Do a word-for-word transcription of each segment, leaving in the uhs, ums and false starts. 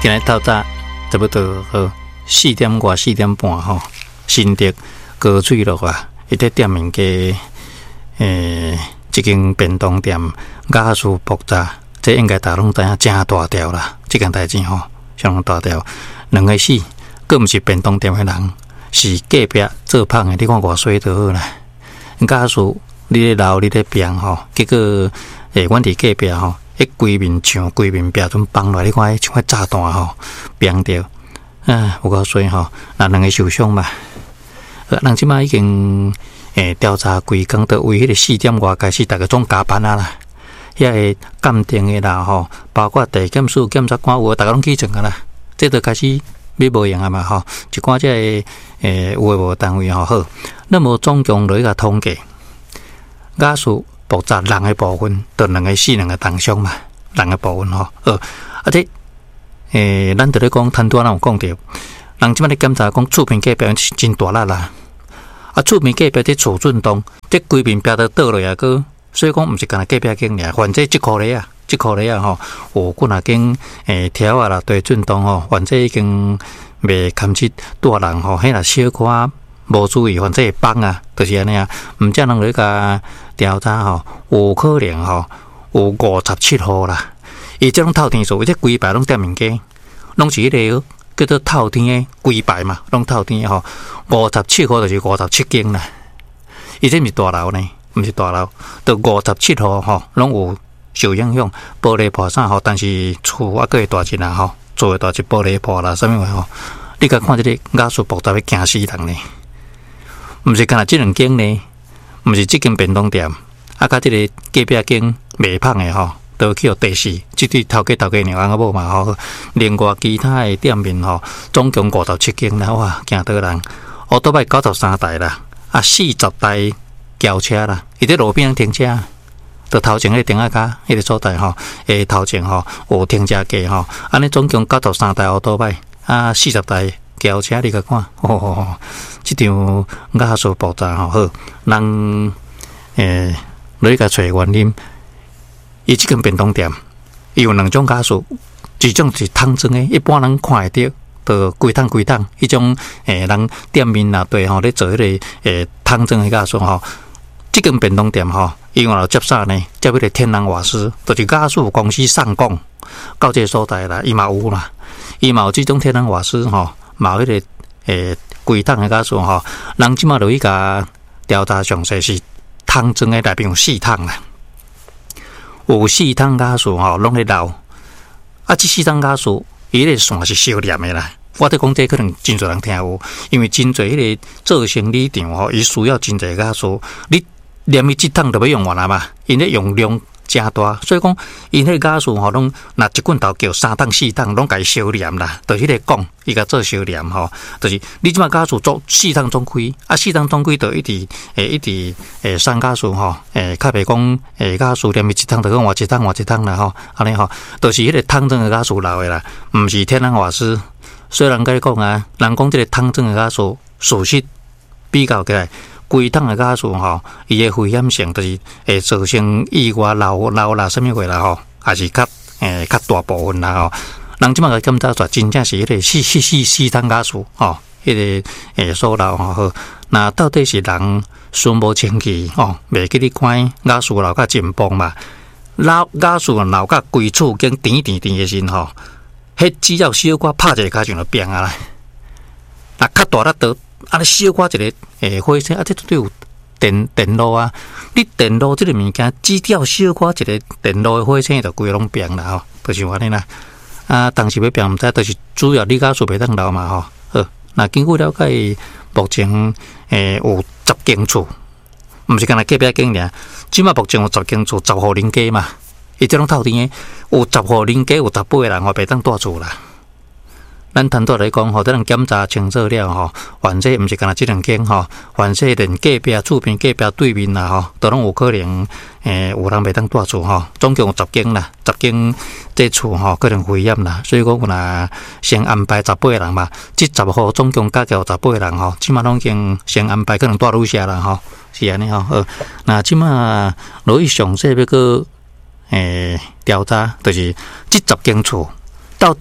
今日透早差不多好四点外四点半吼，新竹高水路啊，一个店面嘅诶，一间便当店雅俗爆炸，这应该大家拢知影真大条啦。这件代志吼，相当大条，两个死，佫毋是便当店的人，是隔壁做胖的。你看偌衰就好啦。雅俗你咧闹你咧病吼，结果诶，阮伫隔壁吼。一规面墙、规面壁都崩落来，你看像块炸弹吼，崩掉，啊，有够衰吼，那两个受伤嘛。呃，人即马已经诶调查规工，到为迄个四点外开始，大家总加班啊啦。遐个鉴定的啦吼，包括地检署、检察官有，大家拢起床啊啦。这就开始要无用啊嘛吼，一寡这个诶有诶无单位吼好。那么总共落去甲统计，假数。爆炸人的部分，就两个死，两个重伤嘛。人的部分吼，呃，啊这，诶，咱就咧讲，摊多咱有讲着，人即摆咧检查讲厝边隔壁真大力啦。啊，厝边隔壁这厝震动，这规面壁都倒落来个，所以讲毋是干那隔壁间尔，反正即箍咧啊，即箍咧啊吼，有几若间诶条啊啦，对震动吼，反正已经未堪去大人吼，迄若小可。无注意，反正会崩啊，就是安尼啊。毋则人咧甲调查吼，有可能吼有五十七户啦。伊即种透天厝，伊这规排拢店面间，拢是迄个叫做透天的规排嘛，拢透天吼。五十七户就是五十七间啦。伊这毋是大楼呢，毋是大楼，就五十七户吼，拢有受影响，玻璃破啥吼，但是厝还佫会大一啦吼，做会大一玻璃破啦，啥物话吼？你甲看这个雅俗爆炸要惊死人呢？毋是干那即两间呢，毋是即间便当店，啊，甲即个隔壁间卖胖的吼，都去互第四，即对头家头家娘阿某嘛吼，另外其他的店面吼，总共五十七间啦，哇，惊倒人，乌多摆九十三台啦，啊，四十台轿车啦，伊伫路边停车，就头前迄个顶下骹迄个所在吼，诶，头前吼有停车格吼，安尼总共九十三台乌多摆，啊，四十台。轿车你甲看，吼吼吼！即场雅俗爆炸吼好，人诶，落去甲找原因。伊即间便当店，伊有两种雅俗，一种是汤装诶，一般人看会到，就规档规档。迄种诶，人店面内底吼咧做迄个诶汤装诶雅俗吼。即间便当店吼，伊有接啥呢？接迄个天然瓦斯，就是雅俗公司上供到这个所在啦，伊嘛有啦，伊嘛有即种天然瓦斯吼。嘛，迄个诶，规档诶，假说吼，人即马落去甲调查详细是汤装诶内面有四桶啦，有四桶假说吼，拢咧闹。啊，即四桶假说，伊个线是烧黏诶啦。我伫讲这可能真侪人听有，因为真侪迄个做生理场吼，伊需要真侪假说，你连伊即桶都要用完啦嘛，因咧用量。真大，所以讲，因迄雅俗吼，拢拿一棍头叫三档四档，拢甲伊烧黏啦。就迄个讲，伊甲做烧黏吼，就是你即马雅俗做四档总开，啊四档总开就一直诶一直诶上雅俗吼，诶较袂讲诶雅俗连伊一档就讲换一档换一档啦吼，安尼吼，就是迄个汤装诶雅俗流诶啦，毋是天然瓦斯。虽然甲你讲啊，人讲即个汤装诶雅俗属实比较起来。规档的雅俗吼，伊的危险性就是会造成意外、流流啦、什么话啦吼，还是较诶较大部分啦吼。人即马个检查出真正是迄个四四四四档雅俗吼，迄个诶所流吼好。那到底是人孙无清气吼，袂记你看雅俗流较紧绷嘛？老雅俗流较规厝间甜甜甜的时吼，迄只要小可拍一下骹就就变啊啦。那较大力倒。啊！你小可一个诶火车啊，这绝对有电电路啊！你电路这个物件，只要小可一个电路的火车，就规拢变啦吼，就是安尼啦。啊，当时要变毋知，就是主要你雅俗袂当留嘛吼。好，那经过了解，目前诶有十间厝，毋是干那隔壁间尔，即马目前有十间厝，十户人家嘛。伊这种透天的，有十户人家，有十八个人，我袂当住厝啦。咱摊倒来讲吼，咱检查清楚了吼，反正毋是干那即两间吼，反正连隔壁、厝边、隔壁对面啦吼，都拢有可能诶，有人袂当住厝吼。总共有十间啦，十间这厝吼可能危险啦，所以讲有若先安排十八个人嘛，即十户总共加起来有十八个人吼，即马拢已经先安排可能住愈下啦吼，是安尼吼。好，那即马落去详细要个诶调查，就是即十间厝到底。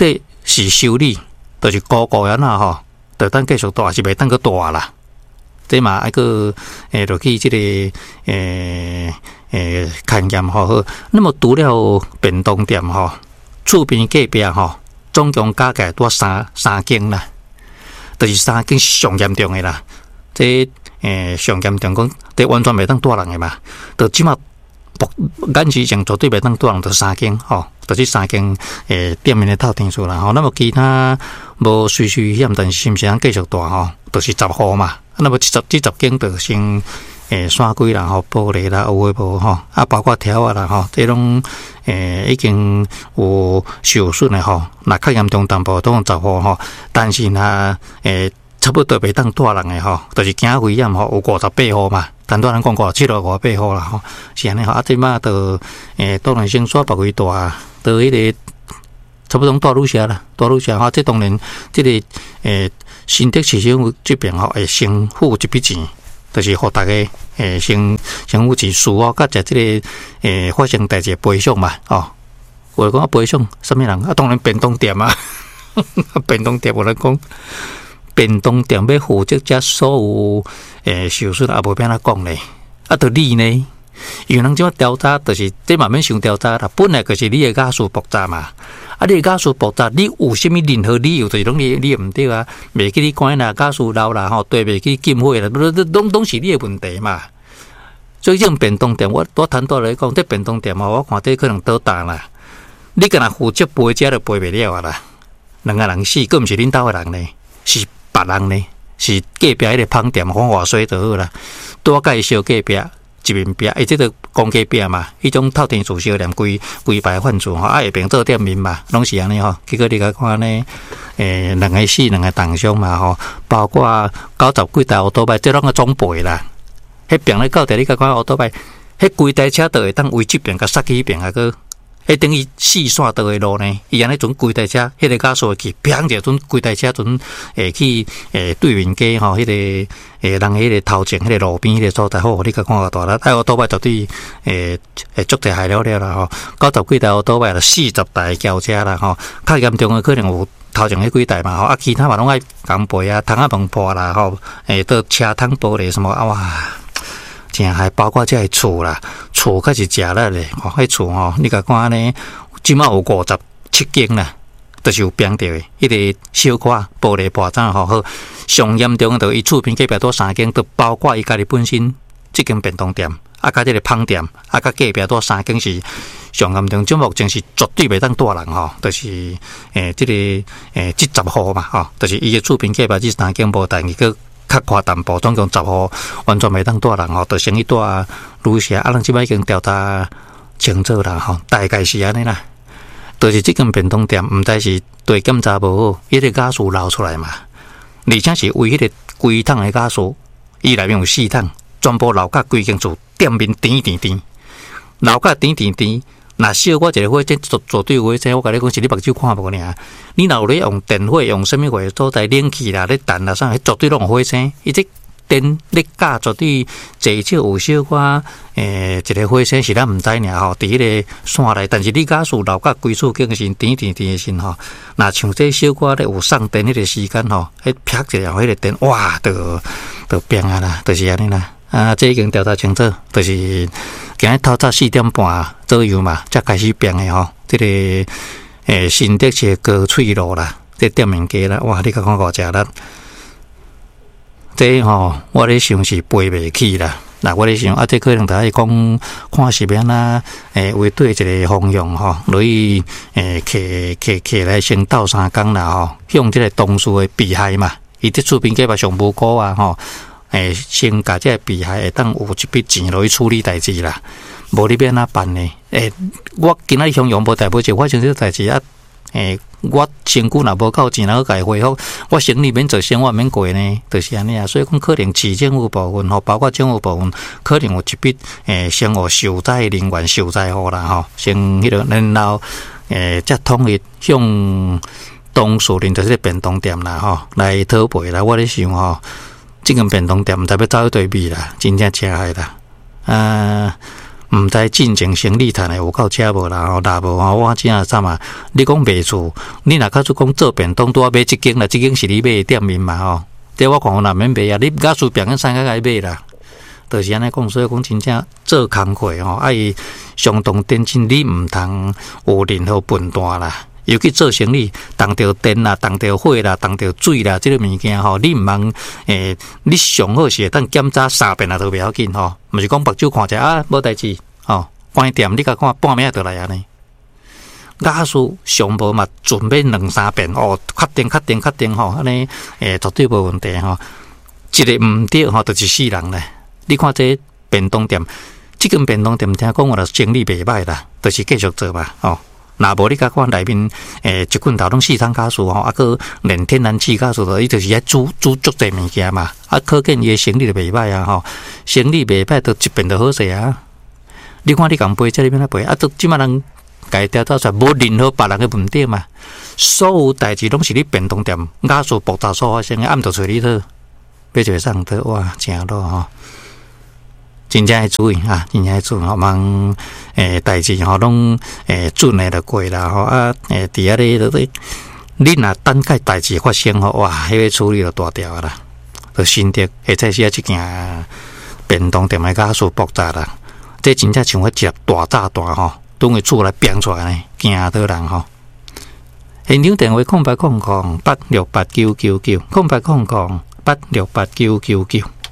是修理，就是高高安那吼，就等继续大是袂当个大啦。这嘛爱个诶，落去这个诶诶看验吼好。那么除了便当店吼，厝边隔壁吼，总共加起来多三三间啦，就是三间上严重的啦。这诶上严重讲，这完全袂当住人的嘛，就即马。眼时上绝对袂当住人，就三间吼，就这三间诶店面的透天厝啦吼。那么其他无随随危险，但是是毋是通继续住吼，就是十户嘛。那么这十这十间就先诶山龟啦吼，玻璃啦有诶无吼，啊包括条啊啦吼，这种诶已经有受损的吼，那较严重淡薄都用十户吼，但是若诶。差不多袂当住人诶吼，就是惊危险吼，有五十八户嘛，但多人讲五十七户、五十八户啦吼，是安尼吼。啊，即马都诶，当然先煞别位住，都迄个差不多住愈下啦，住愈下吼。这当然，这个诶，新竹市政府这边吼会先付一笔钱，就是互大家诶先先付钱，事后甲只这个诶发生代志赔偿嘛，哦。我讲赔偿什么人啊？当然便当店啊，便当店无人讲。便当店要负责遮所有诶受损，也无变哪讲咧。啊，着你呢？因为人即马调查，就是这慢慢想调查啦。本来就是你诶家属爆炸嘛。啊，你诶家属爆炸，你有啥物任何理由，就是拢你你毋对啊？袂记你关啦，家属老啦吼，对袂记禁火啦，拢拢是你诶问题嘛。所以这种便当店，我我谈到来讲，这便当店嘛，我看这可能倒大啦。你干那负责赔遮就赔袂了啊啦。两个人死，佫毋是恁兜诶人呢，是。别人呢是隔壁迄个饭店讲话水就好啦，多介绍隔壁一面壁，伊即个讲隔壁嘛，迄种透天厝小店规规排范厝吼，啊下边做店面嘛，拢是安尼吼。结果你甲看呢，诶两个死两个重伤嘛吼，包括九十几台奥多摆，即拢个总赔啦。迄边咧到底你甲看奥多摆，迄规台车都会当为即边甲杀去迄边啊个。迄等于四线道的路呢，伊安尼阵规台车，迄个家属去，砰一阵规台车阵诶去诶对面街吼，迄个诶人迄个头前迄个路边迄个所在，好，你甲看个大啦，哎，我倒摆绝对诶诶足者害了了啦吼，九十几台我倒摆了四十台轿车啦吼，较严重的可能有头前迄几台嘛吼，啊其他嘛拢爱共赔啊，窗仔门破啦吼，诶到车窗玻璃什么啊哇。真还包括这个厝啦，厝开始食了咧，吼，迄厝吼，你甲看呢，即马有五十七间啦，就是有变掉的，迄个小可玻璃破绽吼，好，上严重的，伊厝边隔壁多三间，都包括伊家己本身即间便当店，啊，甲即个饭店，啊，甲隔壁多三间是上严重，即目前是绝对袂当住人吼，就是诶，即、这个诶，即十户嘛，吼，就是伊个厝边隔壁即三间无但伊个。较夸淡薄，总共十户完全袂当住人吼，就先去住旅社，啊，人即摆已经调查清楚啦吼，大概是安尼啦。就是即间便当店，毋知是对检查无好，迄个家属流出来嘛，而且是为迄个规桶的家属，伊内面有四桶，全部楼甲规间厝店面甜甜甜，楼甲甜甜甜。若小我一个火针绝绝对有火针，我甲你讲是你目睭看无尔。你若有咧用电火，用什么火所在冷气啦、咧电啦啥，绝对拢有火针。伊这电咧架绝对至少有小可诶，一个火针是咱毋知尔吼。伫迄个线内，但是你假使楼甲规厝更是甜甜甜诶时吼，若像这小可咧有送电迄个时间吼，迄啪一下迄个电，哇，就就变啊啦，就是安尼啦。啊，这已经调查清楚，就是今日透早四点半左右嘛，才开始变的吼。这个诶，新竹市高翠路啦，这店面街啦，哇，你甲看五只啦。这吼，我咧想是赔袂起啦。那我咧想啊，这可能大家讲看是变啦，诶，为对一个方向吼，落去诶，骑骑骑来先斗三工啦吼，向这个当事的被害嘛，伊这厝边计嘛上无辜啊吼。诶，先甲这个被害会当有一笔钱落去处理代志啦，无你变哪办呢？诶，我今仔日向阳无代表就发生这代志啊！诶，我身躯若无够钱，然后甲伊恢复，我生理免做生活免过呢，就是安尼啊。所以讲，可能市政府部分吼，包括政府部分，可能有一笔诶，先互受灾人员受灾户啦吼，先迄个，然后诶，再统一向当事人就是便当店啦吼，来讨赔啦。我咧想吼。这间便当店毋知要走去对面啦，真正吃害啦。啊， 毋知进前生理趁的有够车无啦，吼，若无吼，我真啊怎啊？你讲卖厝，你若假使讲做便当，拄啊买一间啦，一间是你买的店面嘛，吼。这我讲若免买啊，你假使变个三个该买啦，就是安尼讲，所以讲真正做工课吼，爱相当认真，你毋通有任何笨蛋啦。尤其做生意，动到电啦，动到火啦，动到水啦，即、这个物件吼，你毋通诶，你上好是等检查三遍啊都袂要紧吼，毋是讲目睭看者啊，无代志吼，关店你甲看半暝就来安尼。假使上无嘛，准备两三遍哦，确定确定确定吼，安尼诶绝对无问题吼。一个毋对吼，就是死人咧。你看这便当店，即间便当店听讲我啦生意袂歹啦，就是继续做吧吼。若无你甲看内面诶一棍头拢四仓假数吼，啊个连天然气假数的，伊就是喺煮煮足侪物件嘛，啊可见伊诶生意就袂歹啊吼，生意袂歹，就一遍就好势啊。你看你共赔，这里边啊赔，啊都即马人家调查出来，无任何别人嘅问题嘛，所有代志拢是你便当店假数爆炸所发生嘅，暗着找你讨，要就上讨哇，正咯吼。真正要注意啊！真正要注意，吼，望诶代志吼，拢诶准诶就过啦吼啊！诶，伫遐咧，咧你若等个代志发生吼，哇，迄个处理就大条啦，就心得，或者是啊，即件便当店诶假数爆炸啦，这真正像迄只大炸弹吼，当个厝来变出来呢，惊到人吼。现场电话空白空空八六八九九九，空白空空八六八九九九。